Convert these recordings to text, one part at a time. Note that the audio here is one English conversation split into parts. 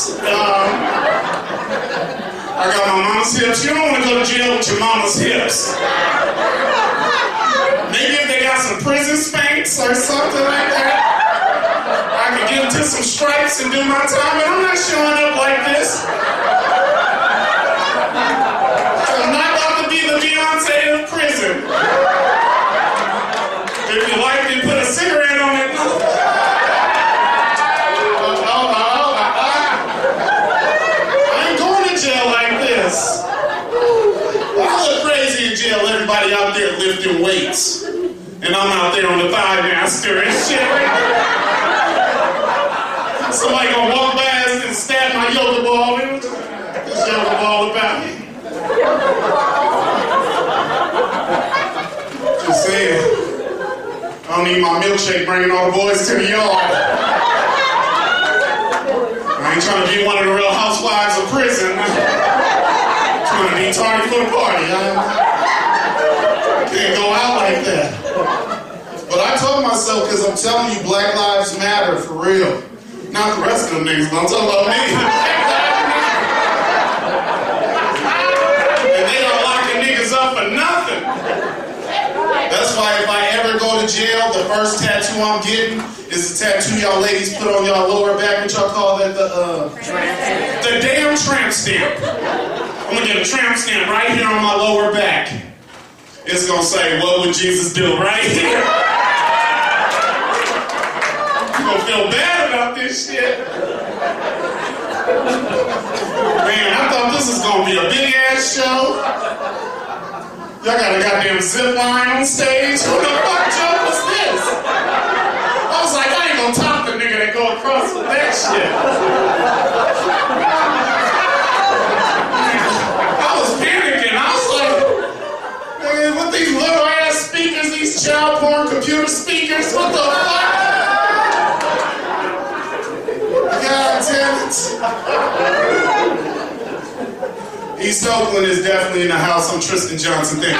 hips. I got my mama's hips. You don't want to go to jail with your mama's hips. Maybe if they got some prison spanks or something like that, I could get into some stripes and do my time, and I'm not showing up like this. I'm not about to be the Beyonce of prison. If you like me, put a cigarette on it. I ain't going to jail like this. I look crazy in jail, everybody out there lifting weights. And I'm out there on the thigh master and shit. Somebody gonna walk past and stab my yoga ball. This yoga ball about me. Just saying. I don't need my milkshake bringing all the boys to the yard. I ain't trying to be one of the real housewives of prison. I'm trying to be tardy for the party. I can't go out like that. But I told myself, because I'm telling you, Black Lives Matter, for real. Not the rest of them niggas, but I'm talking about me. And they are locking niggas up for nothing. That's why if I ever go to jail, the first tattoo I'm getting is the tattoo y'all ladies put on y'all lower back, what y'all call that, the damn tramp stamp. I'm gonna get a tramp stamp right here on my lower back. It's gonna say, what would Jesus do, right here? You gonna feel bad about this shit. Man, I thought this was gonna be a big ass show. Y'all got a goddamn zip line on stage. Who the fuck joke was this? I was like, I ain't gonna top the nigga that go across with that shit. I was panicking. I was like, man, what these little ass speakers, these child porn computer speakers, what the fuck? God damn it. East Oakland is definitely in the house. I'm Tristan Johnson. Thank you.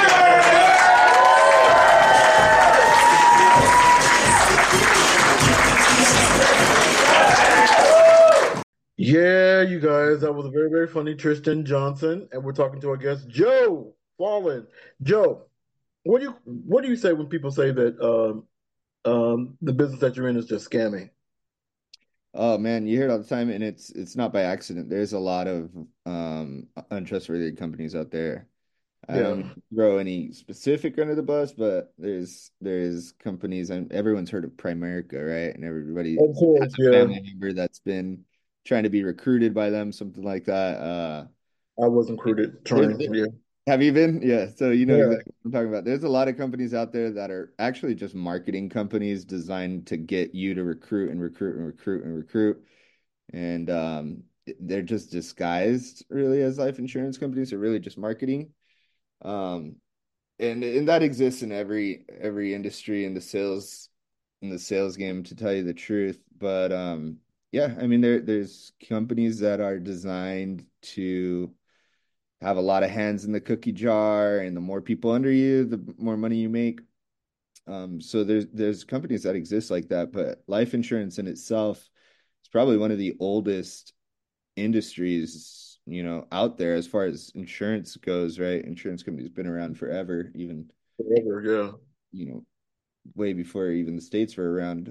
Yeah, you guys, that was a very, very funny Tristan Johnson. And we're talking to our guest, Joe Fallen. Joe, what do you say when people say that the business that you're in is just scamming? Oh man, you hear it all the time, and it's not by accident. There's a lot of untrustworthy companies out there. I Yeah. don't throw any specific under the bus, but there's companies, and everyone's heard of Primerica, right? And everybody Of course, has a yeah. family member that's been trying to be recruited by them, something like that. I wasn't recruited, trying, yeah. Have you been? Yeah, so you know Yeah. exactly what I'm talking about. There's a lot of companies out there that are actually just marketing companies designed to get you to recruit and recruit and recruit and recruit. And they're just disguised really as life insurance companies. They're really just marketing. Um, and that exists in every industry in the sales game, to tell you the truth. But yeah, I mean there's companies that are designed to have a lot of hands in the cookie jar, and the more people under you, the more money you make. So there's companies that exist like that, but life insurance in itself is probably one of the oldest industries, out there as far as insurance goes, right? Insurance companies been around forever, even Forever, yeah. Way before even the states were around.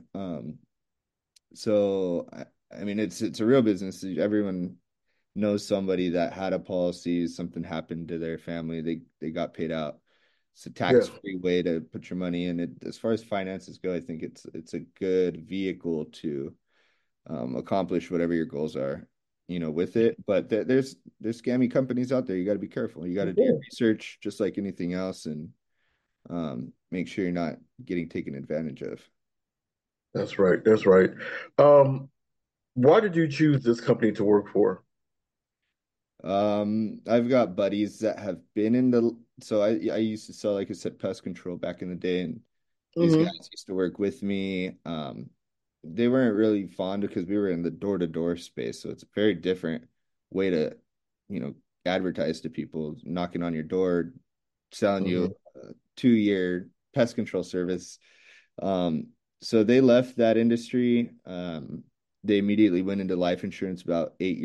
So I mean, it's a real business. Everyone knows somebody that had a policy, something happened to their family, they got paid out. It's a tax-free way to put your money in it. As far as finances go, I think it's a good vehicle to accomplish whatever your goals are, with it. But there's scammy companies out there. You got to be careful. You got to do your research just like anything else, and make sure you're not getting taken advantage of. That's right. That's right. Why did you choose this company to work for? I've got buddies that have been in so I used to sell, like I said, pest control back in the day, and these guys used to work with me. They weren't really fond because we were in the door-to-door space, so it's a very different way to, advertise to people, knocking on your door, selling you a 2-year pest control service. So they left that industry. They immediately went into life insurance about 8 years